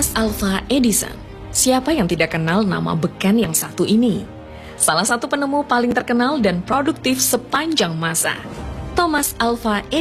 Thomas Alva Edison. Siapa yang tidak kenal nama beken yang satu ini? Salah satu penemu paling terkenal dan produktif sepanjang masa. Thomas Alva Edison